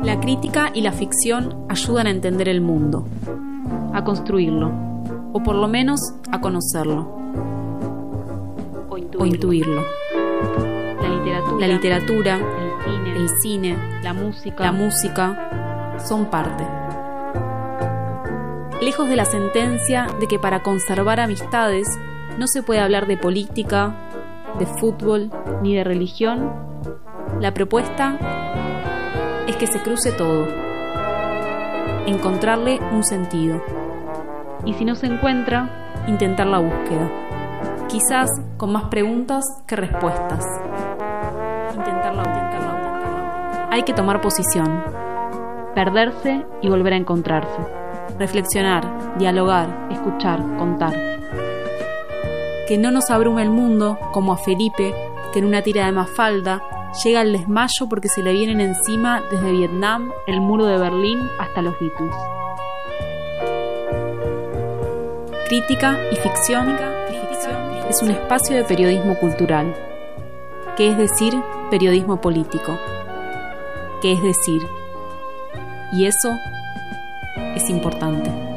La crítica y la ficción ayudan a entender el mundo, a construirlo, o por lo menos a conocerlo, o intuirlo. La literatura, el cine, la música son parte. Lejos de la sentencia de que para conservar amistades no se puede hablar de política, de fútbol, ni de religión, la propuesta es que se cruce todo, encontrarle un sentido. Y si no se encuentra, intentar la búsqueda. Quizás con más preguntas que respuestas. Intentarla. Hay que tomar posición, perderse y volver a encontrarse. Reflexionar, dialogar, escuchar, contar. Que no nos abrume el mundo como a Felipe, que en una tira de Mafalda llega al desmayo porque se le vienen encima desde Vietnam, el muro de Berlín hasta los Beatles. Crítica y ficción es un espacio de periodismo cultural, que es decir, periodismo político, que es decir, y eso es importante.